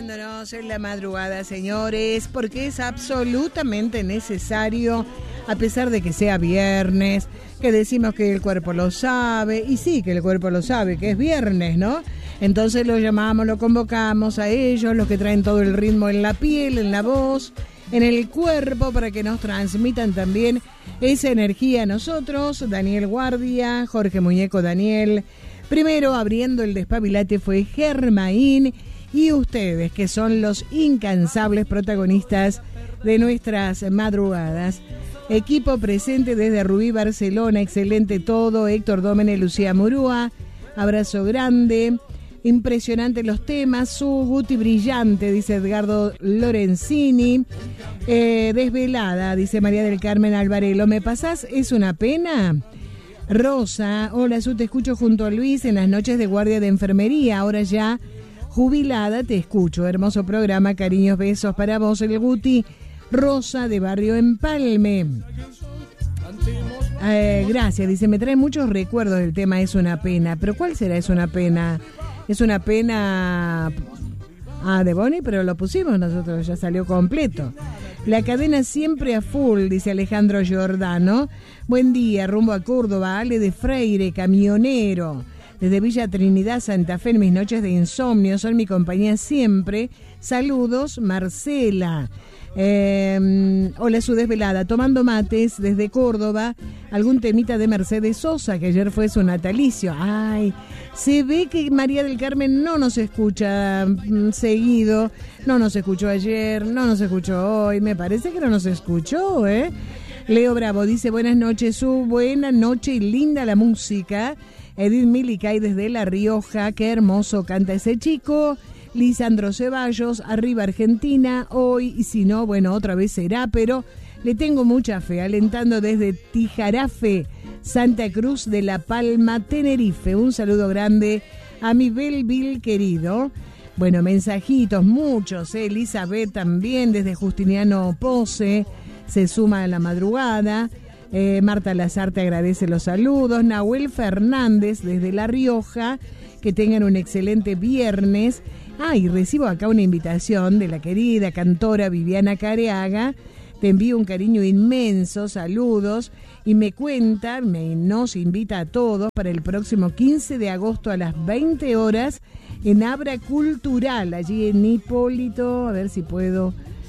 acompañándonos en la madrugada, señores, porque es absolutamente necesario, a pesar de que sea viernes, que decimos que el cuerpo lo sabe, y sí, que el cuerpo lo sabe, que es viernes, ¿no? Entonces lo llamamos, lo convocamos a ellos, los que traen todo el ritmo en la piel, en la voz, en el cuerpo, para que nos transmitan también esa energía a nosotros. Daniel Guardia, Jorge Muñeco Daniel. Primero, abriendo el despabilate, fue Germain, y ustedes, que son los incansables protagonistas de nuestras madrugadas. Equipo presente desde Rubí, Barcelona, excelente todo. Héctor Dómene, Lucía Murúa, abrazo grande. Impresionante los temas, su Guti brillante, dice Edgardo Lorenzini. Desvelada, dice María del Carmen Alvarelo. ¿Me pasás? ¿Es una pena? Rosa, hola Su, te escucho junto a Luis en las noches de guardia de enfermería, ahora ya jubilada, te escucho. Hermoso programa, cariños, besos para vos, el Guti. Rosa de Barrio Empalme. Gracias, dice, me trae muchos recuerdos del tema Es una pena. ¿Pero cuál será Es una pena? Es una pena de Bonnie, pero lo pusimos nosotros, ya salió completo. La cadena siempre a full, dice Alejandro Giordano. Buen día, rumbo a Córdoba, Ale de Freire, camionero. Desde Villa Trinidad, Santa Fe, en mis noches de insomnio, son mi compañía siempre. Saludos, Marcela. Hola, Su desvelada, tomando mates desde Córdoba. Algún temita de Mercedes Sosa, que ayer fue su natalicio. Ay, se ve que María del Carmen no nos escucha seguido, no nos escuchó ayer, no nos escuchó hoy, me parece que no nos escuchó, ¿eh? Leo Bravo dice, buenas noches, Su, buena noche y linda la música. Edith Milicay desde La Rioja, qué hermoso canta ese chico. Lisandro Ceballos, arriba Argentina, hoy, y si no, bueno, otra vez será, pero le tengo mucha fe, alentando desde Tijarafe, Santa Cruz de la Palma, Tenerife. Un saludo grande a mi Belville querido. Bueno, mensajitos, muchos, Elizabeth también, desde Justiniano Pose, se suma a la madrugada. Marta Lazarte agradece los saludos. Nahuel Fernández, desde La Rioja, que tengan un excelente viernes. Y recibo acá una invitación de la querida cantora Viviana Careaga. Te envío un cariño inmenso, saludos, y me cuenta, nos invita a todos para el próximo 15 de agosto a las 20 horas en Abra Cultural, allí en Hipólito, a ver si puedo,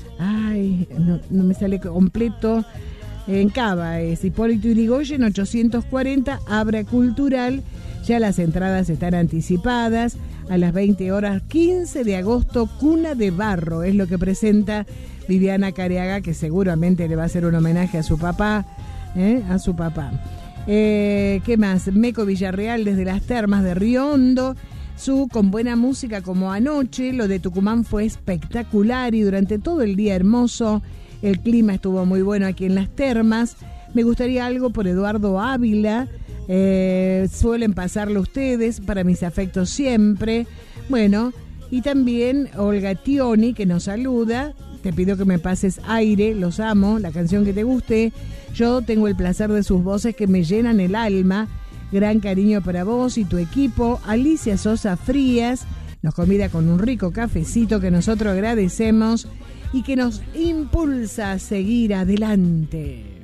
no me sale completo, en Cava, es Hipólito Yrigoyen 840, Abra Cultural. Ya las entradas están anticipadas. A las 20 horas, 15 de agosto, Cuna de Barro, es lo que presenta Viviana Careaga, que seguramente le va a hacer un homenaje a su papá, ¿Qué más? Meco Villarreal desde las Termas de Río Hondo, Su, con buena música como anoche. Lo de Tucumán fue espectacular y durante todo el día hermoso. El clima estuvo muy bueno aquí en las Termas. Me gustaría algo por Eduardo Ávila. Suelen pasarlo ustedes, para mis afectos siempre. Bueno, y también Olga Tioni, que nos saluda. Te pido que me pases Aire, los amo, la canción que te guste. Yo tengo el placer de sus voces que me llenan el alma. Gran cariño para vos y tu equipo. Alicia Sosa Frías nos convida con un rico cafecito que nosotros agradecemos y que nos impulsa a seguir adelante.